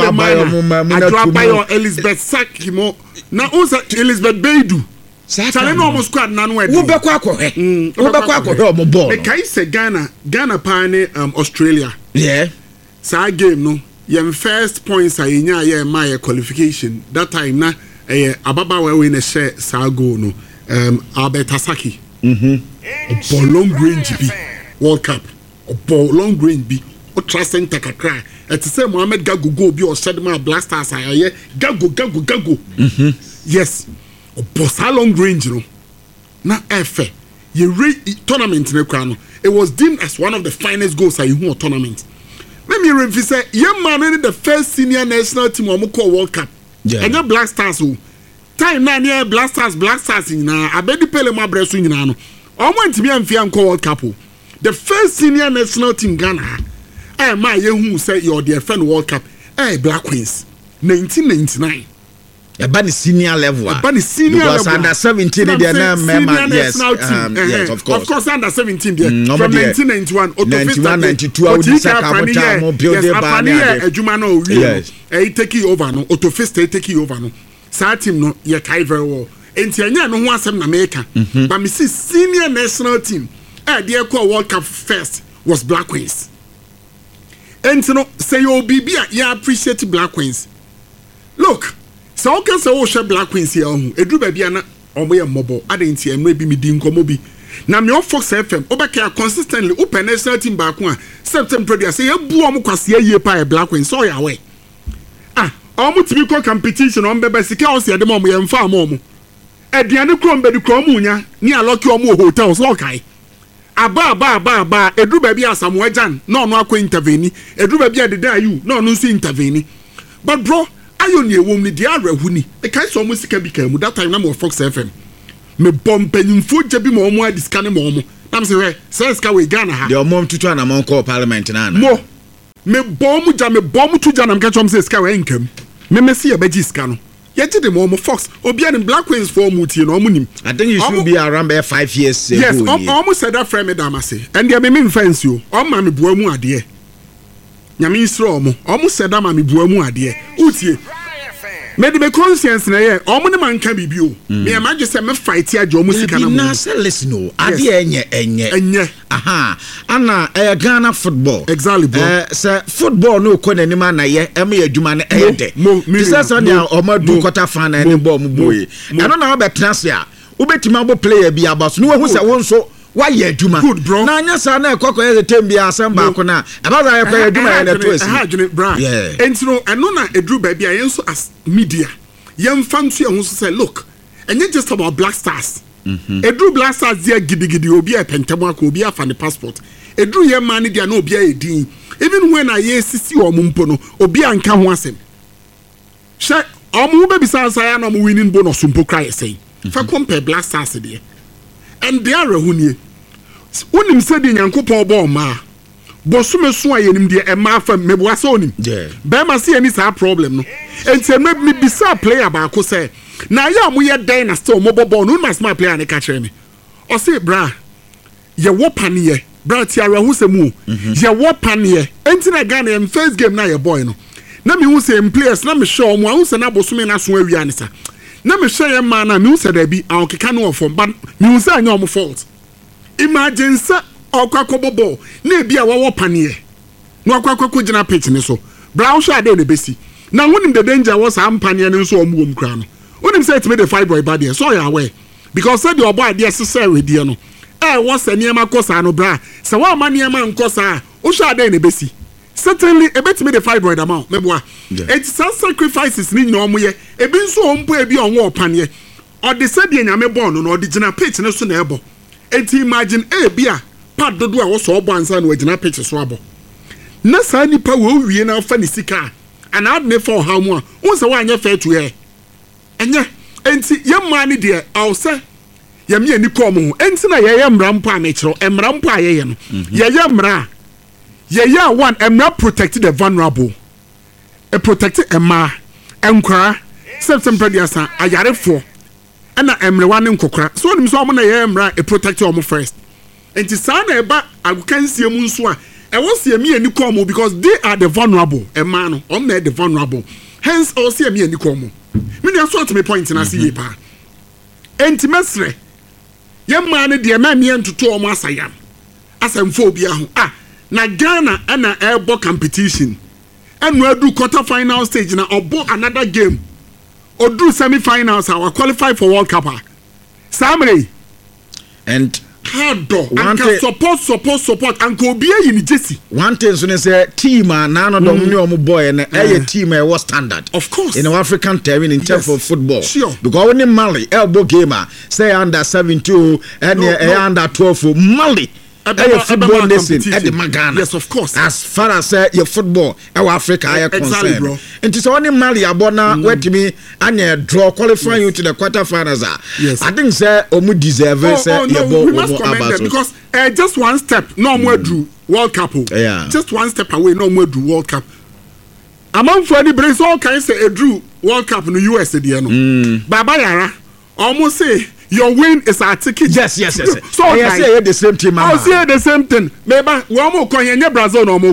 Tusulemana, Elizabeth Saki mo. Na unsa Elizabeth Beidu. Sale no almost squad na no e. Wo be kwa akọ he omo ball. The kai say Ghana pa ne Australia. Yeah. Sa game no, your first points are in ya my qualification. That time na ababa we na share sa goal no. Alberta Saki. Ball long range bi World Cup. Ball long range bi. O trusting takakra. Et say Mohamed Gago go bi o shed ma Blasters aye Gago. Yes. Boss how long range no na efe ye tournament ne kwa no it was deemed as one of the finest goals I won tournament. Let me review say ye man the first senior national team o call World Cup and Black Stars o time na near Black Stars na abedi pele ma breso nyina no o mo ntimi amfia call World Cup o the first senior national team Ghana ma ye hu say your dear friend World Cup Black Queens 1999 About the senior level. About the senior because level. Under 17 they are now member. Yes, yes, of course. Of course, under 17 there. From 1991, 91, 92, I would say Kabota, mo build the banner. Ejumano, yes. Take it over no. Autofista take it over no. Sa team no, ye kai very well. Enti anya no ho asem na make. But me see senior national team. They call World Cup first was Black Queens. Enti no say you bibia you appreciate Black Queens. Look. So okay say wo hwe Black Queens here ho edu ba bia na omo ye mmobo adenti emre bi mi di nkomo bi na me Fox FM obeka consistently open national team back one September dia say ebu omo kwase yie pa Black Queens so ya we omo tibi ko competition on bebe sika o se de mo ye mfa omo aduane krom be di krom nya ni aloki omo hotel so kai aba edru ba bia Samuel Jan no akọ intervene edru ba bia Deda Ayu no nso intervene but bro ayo ne ewom ni dia arahu ni e kai so mo sika bi kan mu that time na mo Fox FM me bom panyimfo gya bi mo adiska ne mo na me say ska we Ghana ha de omom tutu na mo call parliament na mo me bom tu gya na me ka chom say ska we nkam me mesi e baji ska no ye gye de mo Fox obi an Black Queens for mu tie no mo nim I think you should be around 5 years ago. Yes almost said that frame damase and they me fence you o ma me bua mu ade nyame isro mo almost said that ma me bua mu ade utie made me conscience na ye omo ne man ka bibio me imagine say me fight ya jo mo sika na mo na say listen no ade enye aha ana Ghana football exactly bro say football no ko nanim na ye em ye adwuma na e de this say na omadu quarter final ni ball mu boye eno na obetra se a obetima bo player bi abaso no hu say won so why ye adwuma na anya sa na ekoko ye tem bia asem ba ko na abaza ye ko adwuma ye na to esi adwene bra entino eno na edru ba bia yenso as media yem fantu ye hu so say look enye just about Black Stars edru Black Stars dia gidigidi obi a pentamo aka obi afa ne passport edru ye man dia na obi a edin even when I ye sisi o mumpo no obi anka ho asem she omu be bisa sa na omu winning bonus mpo cry say fa compare Black Stars dia and they are hunie unim said in Yankopon bo ma bosume so ayenim de e ma fa meboase onim be ma se any sa problem no enti me bisa player ba ko say na ya mo ye den na still mo bobo no mas ma player ne ka kire me o say bra ye wo panie bra ti ara hu se mu ye wo panie enti na Ghana em first game na ye boy no na me hu se players na me show mo hu se na bosume na so awia ne sa na me share man na me hu se da bi an keka no ofom but me hu se anya o fault imagine sa okwakobobo na bi a wo panie na okwakoko gina pitch ne so brown sha dey ne besi na wonim the danger was am panie ne so omuwom kra no wonim say it made the fibroid bad there so you aware because said your boy there say we there no was niema kosa no bra se wa ma niema nkosa o sha dey ne besi certainly a bit me the fibroid amount meboa it's some sacrifices ni nyina omo ye ebi nso ompo ebi onwo opanie or the said nyame born no the gina pitch ne so na ebo enti imagine bia pad dodo a wo so obo ansa na gina pitch so abo na sa nipa wo wie na fa ni sika and ad ne for how mu a won se wa anya fair to here enye enti ye ma ni de aw se ye me ani ko mo enti na ye mrampo a me kiro mrampo a ye no ye mra yeah one am not protected the vulnerable a protected ema enkra september diasa ayarefo na emrewane nkokra so nim so na yeah emra a protect omo first enti sa na eba agukansie mu nso a e won se mi ani komo because they are the vulnerable ema no on na the vulnerable hence o se mi ani komo me dey sort me point na se yepa enti mesre ye ma ne de ma mi entoto omo asayam asamfo obi aho na Ghana and a airborne competition and we do quarter final stage na obo another game or do semi-finals or qualify for World Cup. Samre and hard and support and go be in Jesse. One thing so say team na no dom ni omo boy na team was standard. Of course. In African term in terms of football. Sure. Because when Mali elbow gamer say under 17 and under 12 Mali football nation at the Magana. Yes, of course. As far as your football, our Africa are concerned. Bro. And it's only Mali abona wait me and draw qualifying you to the quarterfinals. Yes. I think say Omu deserve we must commend them because just one step no more drew World Cup. Yeah. Just one step away no more drew World Cup. Among for the brace all can say a drew World Cup in the US Baba Yara almost say your win is our ticket. Yes. So I say the same thing, man. I say the same thing. Maybe we are more going in Brazil no more.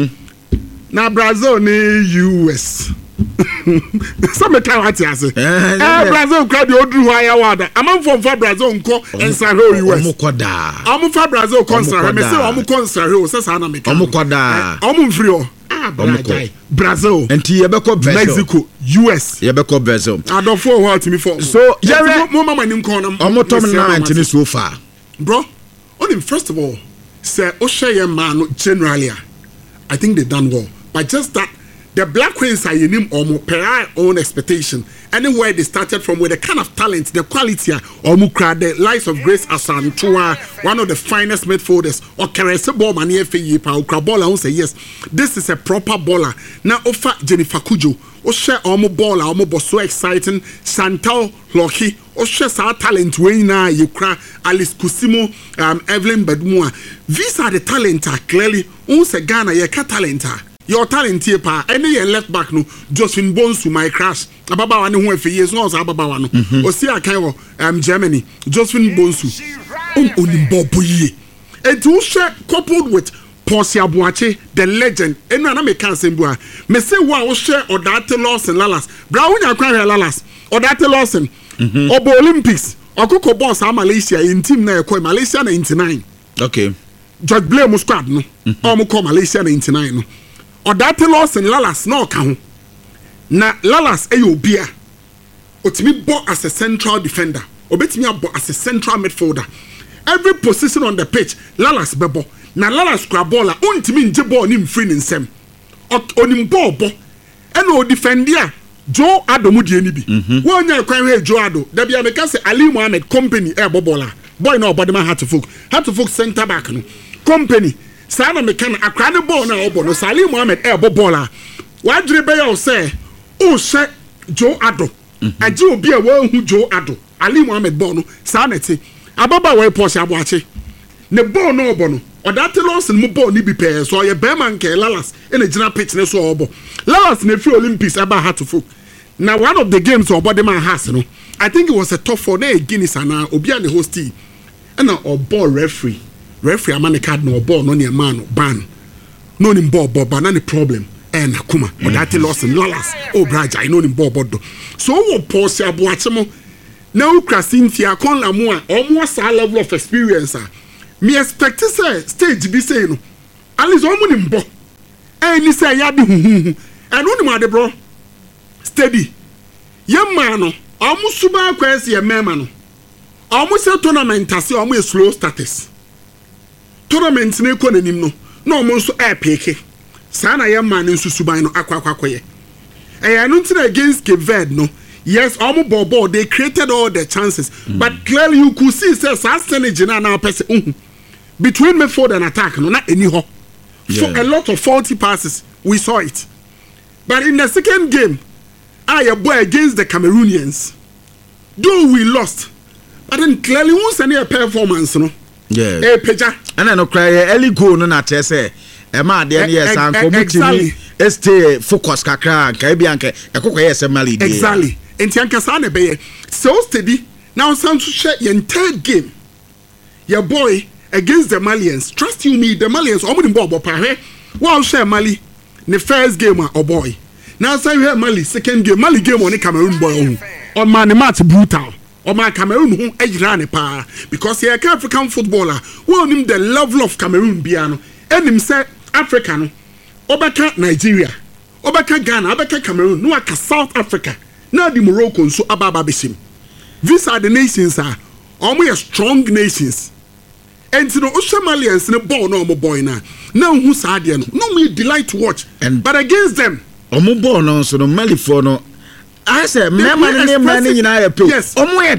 Now Brazil ni US. Some time what you say. Brazil crowd you do higher water. I'm from Brazil nko ensaro US. I'm from Brazil concert. Me say I'm concert. Say sana me. I'm free. Brazil and Mexico US Brazil I don't for what me for so yeah mama nim corner I'm so far bro only first of all say Oshaya man generally I think they done well but just that the Black Queens are in him or per our own expectation anywhere they started from, with the kind of talent, the quality, or Mukra, the likes of Grace Asantua, one of the finest midfielders, or Kerese Ballman, Ukra baller, who say yes, this is a proper baller. Now, offer Jennifer Kujo, or share Omo baller, Omo so exciting, Chantal Loki, or share our talent, Wayna, Ukra, Alice Kusimo, Evelyn Badmua. These are the talent, clearly, unse Ghana, Yeka talent. Your talent here, pa. Any left back no, Josephine Bonsu, my crash. Ababa wani who for years no, Ababa wano. Osia Cairo, Germany. Josephine Bonsu. Onimbobuye. And to share coupled with Portia Boache, the legend. And I make cancer boy. Me say wow share or that Lawson Lalas. Brown Yakara Lalas. Or that Lawson. Obo Olympics. Or Coco Boss Malaysia in team na Koi Malaysia 99. Okay. George Blair Musquad no. Omo Malaysia 99 no. Odate Lawson Lalas no ka na Lalas obia otimi bo as a central defender obetimi abo as a central midfielder every position on the pitch Lalas bebo na Lalas kra ball a ontimi nje ball ni mfiri ni nsem onim ball bo ena o defendia Joe Ado mu die ni bi wonya kwan he Joe Ado da bia me ka se Ali Mohammed company bola boy na obody man hat to folk center back no company Sana mekan akrane ball na obo no Sali Mohammed ebo ball a wadre be ya say o she Joe Ado aje obi a wa hu Joe Ado Ali Mohammed ball no sanete ababa we Porsche Aboache ne ball no obo no odate Lawson mu ball ni bi pe so ye be man ke Lalas ene gina pitch ne so obo Lalas ne free Olympics aba hat to folk now one of the games obody man has no I think it was a tough for na Guinness ana obi a ne hostie na obo referee amane card no ball no near man ban no nim ball na ni problem and akuma or that Lawson Lalas braja I know nim ball do so wo Portia Aboache mo na ukra Cynthia kon la mo a almost a level of experience me expect say stage bi say no at least omo nim ball ni say ya de hu and no nim ade bro steady ye man no omo suba kwese ye mema no omo say tournament ase omo e slow status tournament ne ko nanim no na omo so peke sana ye man nso suban no akwakoye no ntina against Cape Verde no yes omo ball they created all the chances but clearly you could see say synergy na person between midfield and attack no na any ho for a lot of faulty passes we saw it but in the second game your boy against the Cameroonians though we lost but then clearly once any performance no yeah peja and no cry early goal no na tell say e ma de ne yes and for mutimi stay focus kakra ka bia nke ekoko yes mali dey exactly enti anka sa na be so steady now sound to share your entire game your boy against the Malians trust you me the Malians omo di ball pa hwe wow share Mali the first game a boy now say we Mali second game Mali game on Cameroon boy on man match brutal or my Cameroon who ejirane pa because here African footballer won him the level of Cameroon biano and him say Africa no obeka Nigeria obeka Ghana obeka Cameroon no aka South Africa now the Morocco so ababa besim these are the nations are almost strong nations and you know Malians no ball no boy na now who sad no me delight to watch and but against them omo ball no so no Mali for no I said, yes,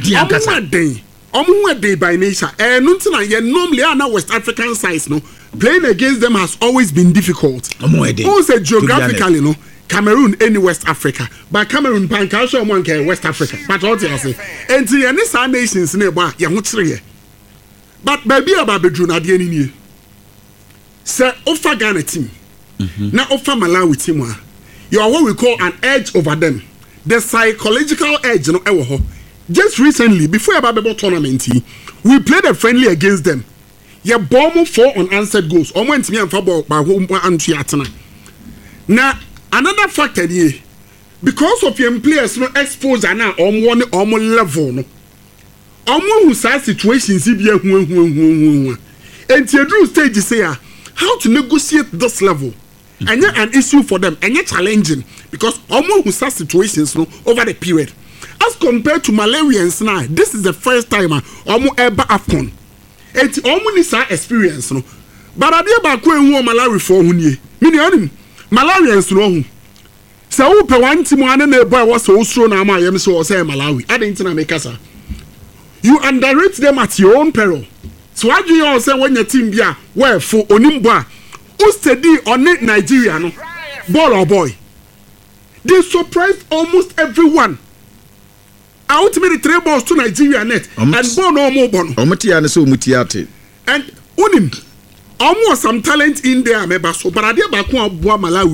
by nature. And normally are now West African size, no. Playing against them has always been difficult. Who said geographically, no? Cameroon, any West Africa, but Cameroon, Pancasha, one can West Africa. But what I say, and the any nations nearby, but baby about bedroom at the end. Sir, offer Ghana team, now offer Malawi team. You are what we call an edge over them. The psychological edge, you know, just recently, before a Babel tournament, we played a friendly against them. Ya bomb 4 unanswered goals. Went me and Fabo by home and Chiatana. Now, another factor here, because of your players no exposure now on one level, no. Who sad situations, and Theodore stage say how to negotiate this level. And yet an issue for them and yet challenging because almost who such situations no over the period as compared to Malawians now this is the first time almost ever AFCON it's almost is our experience no but I did back when Malawi for 1 year meaning Malawians no say sɛ wopɛ one team ane na boy was so sure na ma yem so say Malawi adɛn na make sa you underrate them at your own peril so why do you say when your team bia where for onimbo a who steady on it Nigeria no ball or boy they surprised almost everyone ultimately 3 balls to Nigeria net and ball no more bon omutia na so omutiate and unim almost some talent in there meba so but ade ba ko aboa Malawi